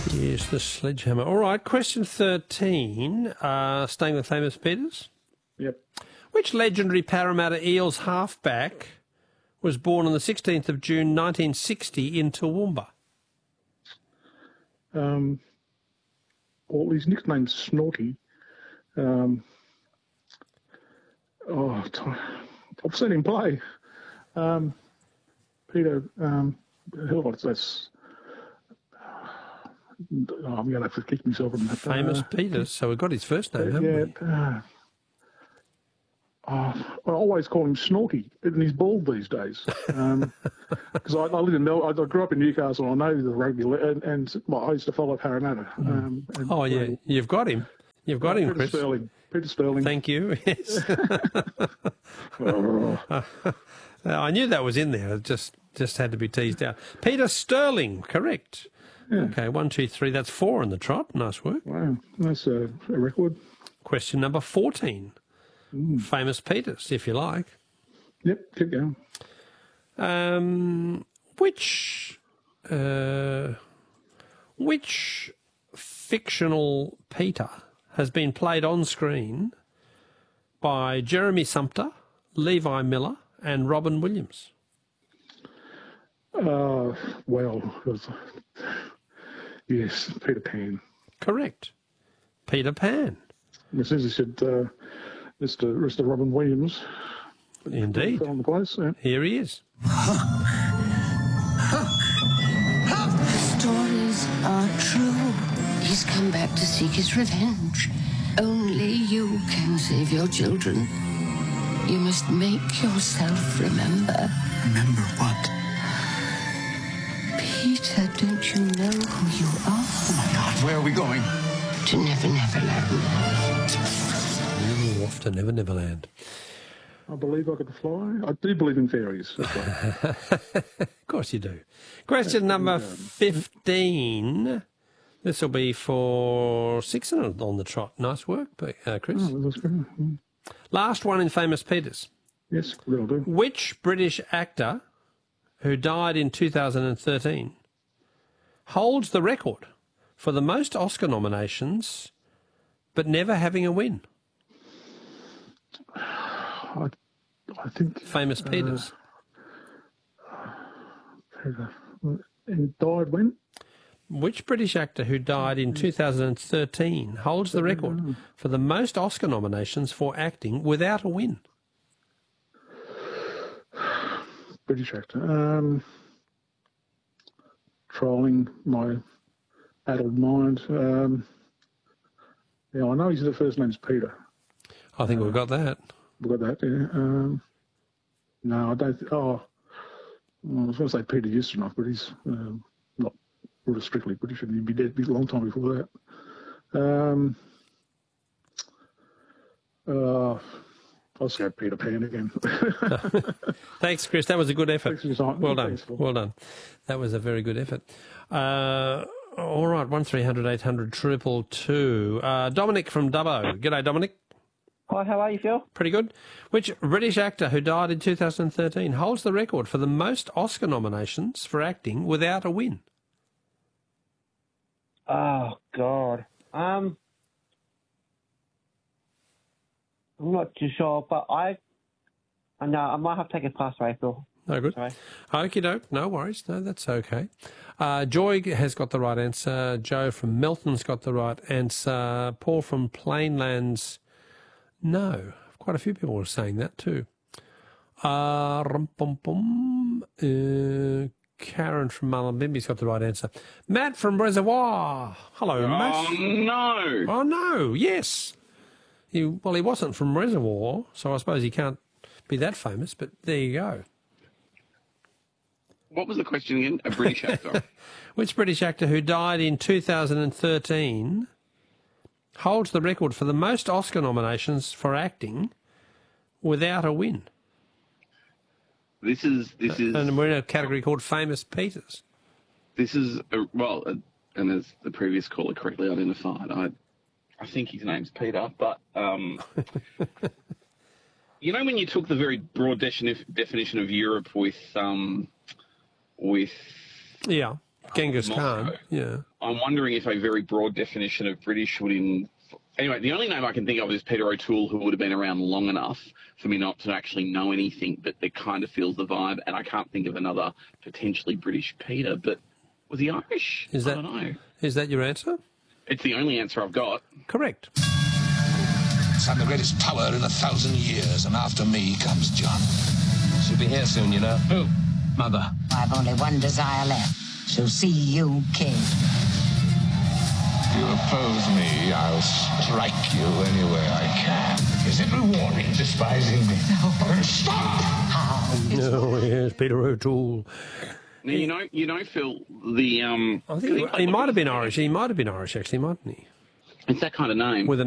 Here's the sledgehammer. All right, question 13, staying with famous Peters. Yep. Which legendary Parramatta Eels halfback was born on the 16th of June 1960 in Toowoomba? Well, his nickname's Snorky. I've seen him play. Peter, that's... I'm going to have to kick myself in that. Famous Peters, so we've got his first name, haven't we? I always call him Snorky, and he's bald these days. Because I live in I grew up in Newcastle, and I know the rugby, and I used to follow Parramatta. You've got him. You've got him, Chris. Peter Sterling. Thank you. Yes. I knew that was in there. It just had to be teased out. Peter Sterling, correct. Yeah. Okay, 1, 2, 3. That's 4 in the trot. Nice work. Wow, that's a record. Question number 14. Famous Peters, if you like. Yep, keep going. Which fictional Peter has been played on screen by Jeremy Sumpter, Levi Miller, and Robin Williams? Yes, Peter Pan. Correct. Peter Pan. As soon as he said Mr. Robin Williams. Indeed. Fell on the place, yeah. Here he is. Stories are true. He's come back to seek his revenge. Only you can save your children. You must make yourself remember. Remember what? Peter, don't you know who you are? Oh my God, where are we going? To Never Never Land. We're off to Never Never Land. I believe I could fly. I do believe in fairies. That's right. Of course you do. Question number 15. This will be for 6 on the trot. Nice work, Chris. Oh, that's good. Last one in Famous Peters. Yes, will do. Which British actor who died in 2013 holds the record for the most Oscar nominations but never having a win? I think... Famous Peters. Peter. And died when? Which British actor who died in 2013 holds the record for the most Oscar nominations for acting without a win? British actor. Trolling my addled mind. I know the first name's Peter. I think we've got that. We've got that, yeah. No, I don't... I was going to say Peter Ustinov, but he's not strictly British, and he'd be dead a long time before that. I'll say Peter Pan again. Thanks, Chris. That was a good effort. Well done. Thanks, well done. That was a very good effort. All right, 1300 800 222. Dominic from Dubbo. G'day, Dominic. Hi, how are you, Phil? Pretty good. Which British actor who died in 2013 holds the record for the most Oscar nominations for acting without a win? Oh, God. I'm not too sure, but I might have to take a pass away, Phil. No good. Sorry. Okie doke. No worries. No, that's okay. Joy has got the right answer. Joe from Melton's got the right answer. Paul from Plainlands. No. Quite a few people were saying that too. Karen from Mullumbimby's got the right answer. Matt from Reservoir. Hello, Matt. Oh, no. Oh, no. Yes. He wasn't from Reservoir, so I suppose he can't be that famous, but there you go. What was the question again? A British actor. Which British actor who died in 2013 holds the record for the most Oscar nominations for acting without a win? This is, and we're in a category called Famous Peters. This is and as the previous caller correctly identified, I think his name's Peter, but you know when you took the very broad definition of Europe with yeah, Genghis Moscow. Khan. Yeah. I'm wondering if a very broad definition of British would Anyway, the only name I can think of is Peter O'Toole, who would have been around long enough for me not to actually know anything, but it kind of feels the vibe, and I can't think of another potentially British Peter, but was he Irish? I don't know. Is that your answer? It's the only answer I've got. Correct. I'm the greatest power in 1,000 years, and after me comes John. She'll be here soon, you know. Who? Mother. I've only one desire left. She'll see you king. If you oppose me, I'll strike you any way I can. Is it rewarding despising me? No. Then stop! Oh, yes, Peter O'Toole. Now, you know, Phil, the... I think he might have been Irish. He might have been Irish, actually, mightn't he? It's that kind of name. With a